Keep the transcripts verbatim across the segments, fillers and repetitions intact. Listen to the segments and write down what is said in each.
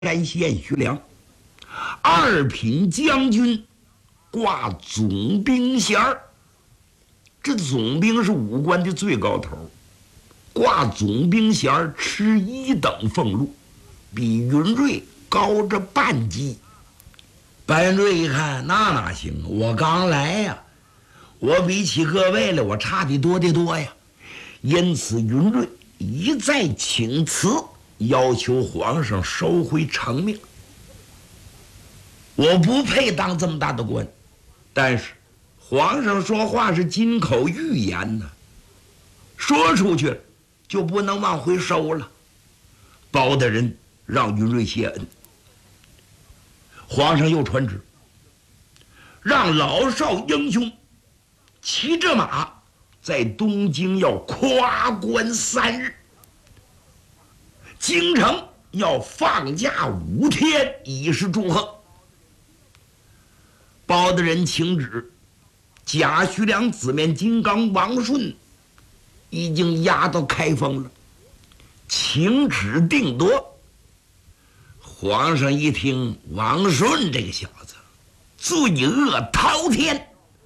山县徐良，二品将军，挂总兵衔儿。这总兵是武官的最高头，挂总兵衔儿，吃一等俸禄，比云瑞高着半级。白云瑞一看，那哪行？我刚来呀、啊，我比起各位来，我差的多得多呀。因此，云瑞一再请辞，要求皇上收回成命。我不配当这么大的官，但是皇上说话是金口玉言呢，说出去了就不能往回收了。包大人让云瑞谢恩，皇上又传旨，让老少英雄骑着马在东京要夸关三日，京城要放假五天，以示祝贺。包大人请旨，贾徐良、紫面金刚、王顺已经押到开封了，请旨定夺。皇上一听，王顺这个小子罪恶滔天，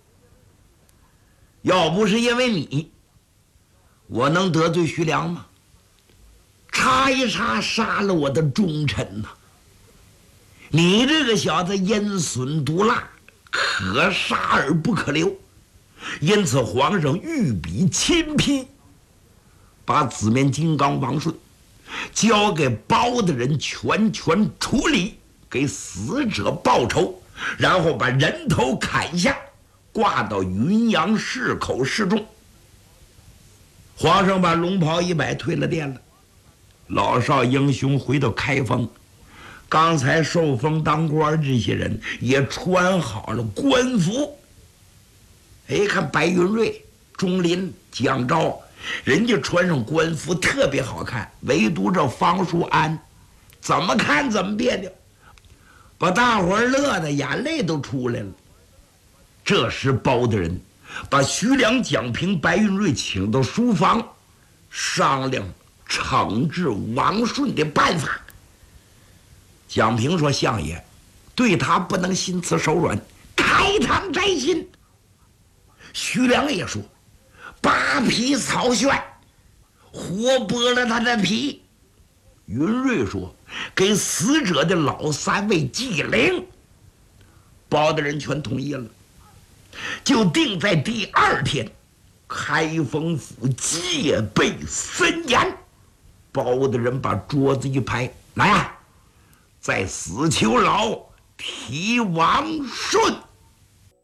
要不是因为你，我能得罪徐良吗？插一插杀了我的忠臣呐、啊！你这个小子阴损毒辣，可杀而不可留，因此皇上御笔亲批，把紫面金刚王顺交给包大人全权处理，给死者报仇，然后把人头砍下，挂到云阳市口示众。皇上把龙袍一摆，退了殿了。老少英雄回到开封，刚才受封当官这些人也穿好了官服。哎，看白云瑞、钟林、蒋昭，人家穿上官服特别好看，唯独这方树安怎么看怎么别扭，把大伙儿乐得眼泪都出来了。这时包大人把徐良、蒋平、白云瑞请到书房，商量惩治王顺的办法。蒋平说：“相爷，对他不能心慈手软，开膛摘心。”徐良也说：“扒皮草率，活剥了他的皮。”云瑞说：“给死者的老三位祭灵。”包大人全同意了，就定在第二天，开封府戒备森严。包大人把桌子一拍：“来啊，在死囚牢提王顺。”